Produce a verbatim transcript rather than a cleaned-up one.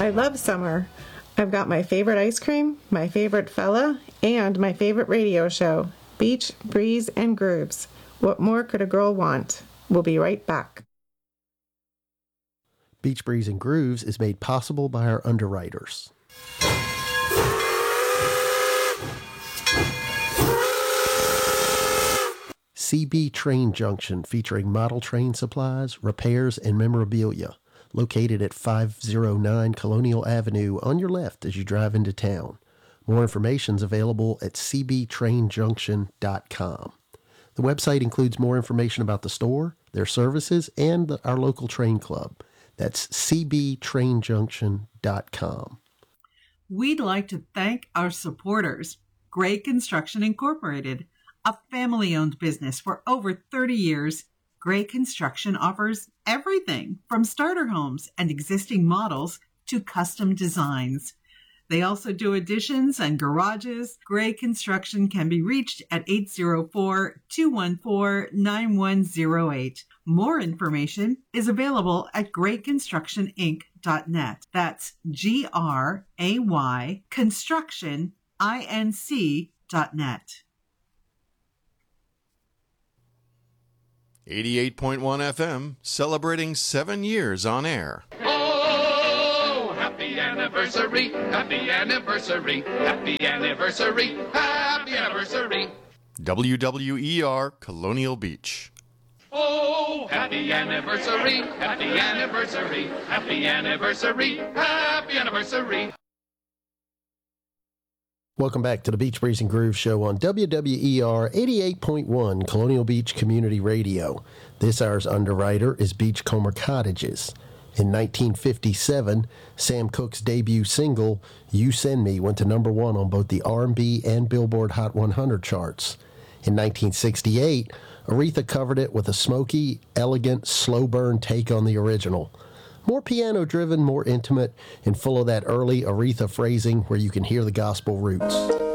I love summer. I've got my favorite ice cream, my favorite fella, and my favorite radio show, Beach, Breeze, and Grooves. What more could a girl want? We'll be right back. Beach, Breeze, and Grooves is made possible by our underwriters. C B Train Junction, featuring model train supplies, repairs, and memorabilia. Located at five oh nine Colonial Avenue on your left as you drive into town. More information is available at c b train junction dot com. The website includes more information about the store, their services, and the, our local train club. That's c b train junction dot com. We'd like to thank our supporters, Gray Construction Incorporated, a family-owned business for over thirty years. Gray Construction offers everything from starter homes and existing models to custom designs. They also do additions and garages. Gray Construction can be reached at eight oh four, two one four, nine one oh eight. More information is available at gray construction inc dot net. That's G R A Y construction inc dot net. eighty-eight point one F M, celebrating seven years on air. Oh, happy anniversary, happy anniversary, happy anniversary, happy anniversary. W W E R Colonial Beach. Oh, happy anniversary, happy anniversary, happy anniversary, happy anniversary. Welcome back to the Beach, Breeze, and Groove Show on W W E R eighty-eight point one Colonial Beach Community Radio. This hour's underwriter is Beachcomber Cottages. In nineteen fifty-seven, Sam Cooke's debut single, You Send Me, went to number one on both the R and B and Billboard Hot one hundred charts. In nineteen sixty-eight, Aretha covered it with a smoky, elegant, slow burn take on the original. More piano-driven, more intimate, and full of that early Aretha phrasing where you can hear the gospel roots.